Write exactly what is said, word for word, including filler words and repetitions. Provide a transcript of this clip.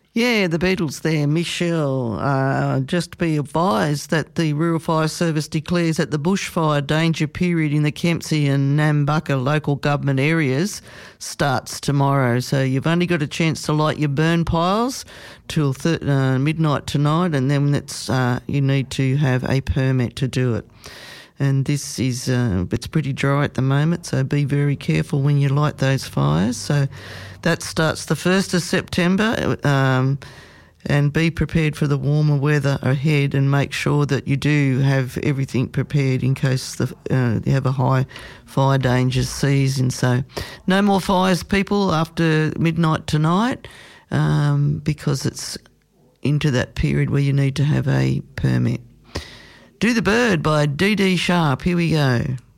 Yeah, the Beatles there, Michelle. Uh, just be advised that the Rural Fire Service declares that the bushfire danger period in the Kempsey and Nambucca local government areas starts tomorrow. So you've only got a chance to light your burn piles till th- uh, midnight tonight, and then it's uh, you need to have a permit to do it. And this is, uh, it's pretty dry at the moment, so be very careful when you light those fires. So that starts the first of September, um, and be prepared for the warmer weather ahead, and make sure that you do have everything prepared in case the, uh, you have a high fire danger season. So no more fires, people, after midnight tonight, um, because it's into that period where you need to have a permit. Do the Bird by Dee Dee Sharp. Here we go.